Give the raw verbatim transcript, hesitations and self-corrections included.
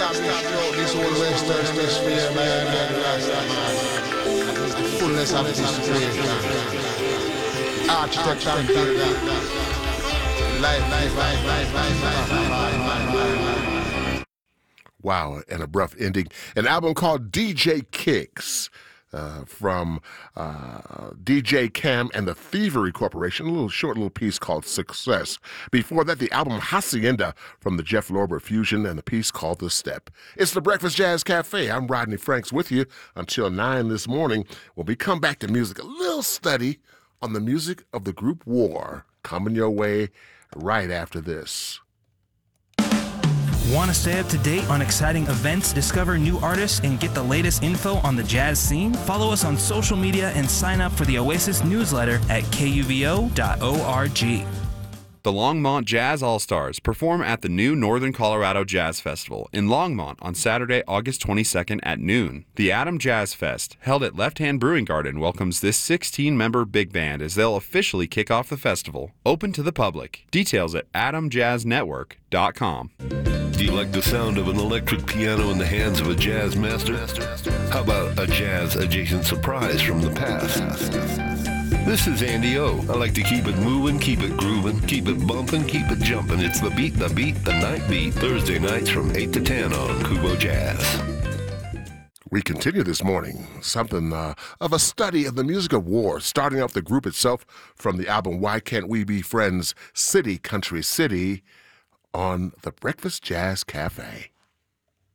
established throughout this whole Western Hemisphere, man, and Rasta, man. That is the fullness of this creation. Architecture and builder. Life, life, life, life, life, life, life, life, life. Wow, an abrupt ending. An album called D J Kicks. Uh, from uh, D J Cam and the Thievery Corporation, a little short little piece called Success. Before that, the album Hacienda from the Jeff Lorber Fusion and the piece called The Step. It's the Breakfast Jazz Cafe. I'm Rodney Franks with you until nine this morning when we come back to music. A little study on the music of the group War coming your way right after this. Want to stay up to date on exciting events, discover new artists, and get the latest info on the jazz scene? Follow us on social media and sign up for the Oasis newsletter at K U V O dot org. The Longmont Jazz All-Stars perform at the new Northern Colorado Jazz Festival in Longmont on Saturday, August twenty-second at noon. The Adam Jazz Fest, held at Left Hand Brewing Garden, welcomes this sixteen-member big band as they'll officially kick off the festival. Open to the public. Details at adam jazz network dot com. Do you like the sound of an electric piano in the hands of a jazz master? How about a jazz-adjacent surprise from the past? This is Andy O. I like to keep it moving, keep it grooving, keep it bumping, keep it jumping. It's the beat, the beat, the night beat. Thursday nights from eight to ten on Kubo Jazz. We continue this morning, something uh, of a study of the music of war, starting off the group itself from the album Why Can't We Be Friends, City, Country, City, on the Breakfast Jazz Cafe.